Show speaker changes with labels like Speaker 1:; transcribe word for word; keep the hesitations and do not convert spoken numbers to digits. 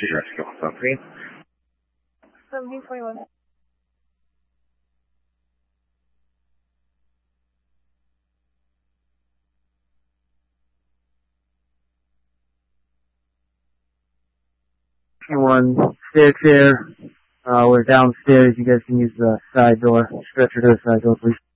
Speaker 1: your rescue. Seven three.
Speaker 2: seventeen twenty-one.
Speaker 3: One stairs here. Uh, we're downstairs. You guys can use the side door. Stretcher to the side door, please.